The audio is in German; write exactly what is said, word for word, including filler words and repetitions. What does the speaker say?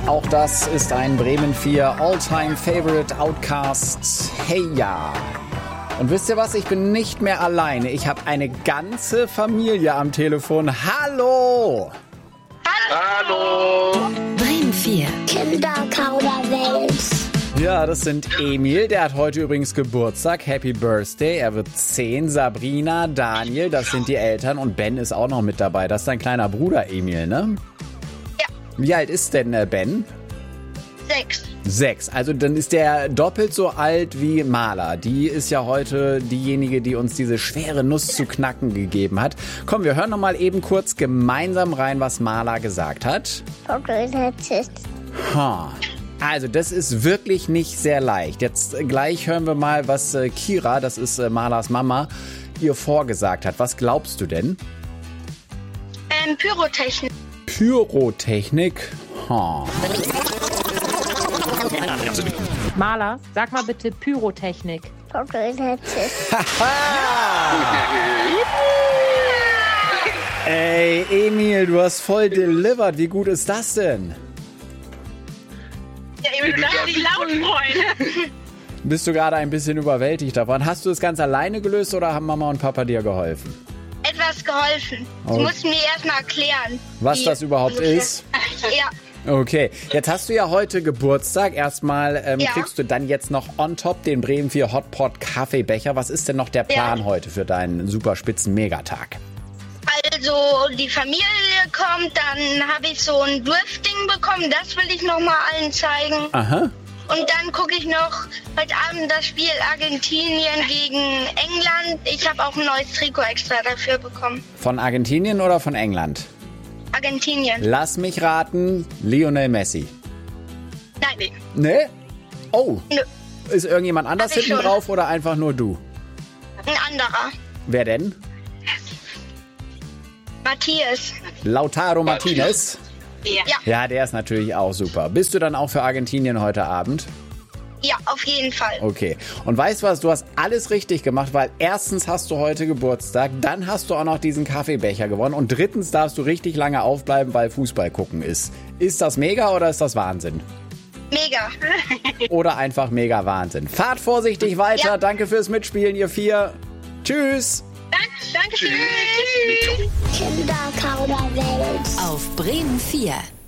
Auch das ist ein Bremen vier All-Time Favorite Outcast. Hey ja. Und wisst ihr was? Ich bin nicht mehr alleine. Ich habe eine ganze Familie am Telefon. Hallo! Hallo! Bremen vier. Kinderkauderwelt. Ja, das sind Emil, der hat heute übrigens Geburtstag. Happy Birthday. Er wird zehn. Sabrina, Daniel, das sind die Eltern. Und Ben ist auch noch mit dabei. Das ist dein kleiner Bruder Emil, ne? Ja. Wie alt ist denn äh, Ben? Sechs. Sechs. Also dann ist der doppelt so alt wie Marla. Die ist ja heute diejenige, die uns diese schwere Nuss zu knacken gegeben hat. Komm, wir hören noch mal eben kurz gemeinsam rein, was Marla gesagt hat. Ha. Also das ist wirklich nicht sehr leicht. Jetzt gleich hören wir mal, was äh, Kira, das ist äh, Marlas Mama, ihr vorgesagt hat. Was glaubst du denn? Ähm, Pyrotechnik. Pyrotechnik? Ha. Marla, sag mal bitte Pyrotechnik. Ey, Emil, du hast voll delivered. Wie gut ist das denn? Ja, Emil, du darfst dich laut freuen. Bist du gerade ein bisschen überwältigt davon? Hast du das ganz alleine gelöst oder haben Mama und Papa dir geholfen? Etwas geholfen. Du Oh. musst mir erstmal erklären. Was wie- das überhaupt ist? Ja. Okay, jetzt hast du ja heute Geburtstag. Erstmal ähm, Ja. kriegst du dann jetzt noch on top den Bremen vier Hotpot Kaffeebecher. Was ist denn noch der Plan Ja. heute für deinen super spitzen Megatag? Also, die Familie kommt, dann habe ich so ein Drifting bekommen. Das will ich nochmal allen zeigen. Aha. Und dann gucke ich noch heute Abend das Spiel Argentinien gegen England. Ich habe auch ein neues Trikot extra dafür bekommen. Von Argentinien oder von England? Argentinien. Lass mich raten, Lionel Messi. Nein, Ne? Oh, nö, ist irgendjemand anders Hab ich hinten schon. drauf oder einfach nur du? ein anderer. Wer denn? Matthias. Lautaro Martinez? Ja. Ja, Ja, der ist natürlich auch super. Bist du dann auch für Argentinien heute Abend? ja, auf jeden Fall. Okay. Und weißt du was, du hast alles richtig gemacht, weil erstens hast du heute Geburtstag, dann hast du auch noch diesen Kaffeebecher gewonnen und drittens darfst du richtig lange aufbleiben, weil Fußball gucken ist. Ist das mega oder ist das Wahnsinn? Mega. Oder einfach mega Wahnsinn. Fahrt vorsichtig weiter. Ja. Danke fürs Mitspielen, ihr vier. Tschüss. Dank, Dankeschön. Kinderkauderwelt. Auf Bremen vier.